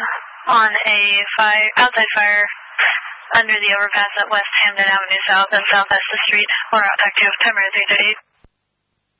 on a outside fire under the overpass at West Hamden Avenue South and Southwest the Street. We're out, talk to you, timer 338.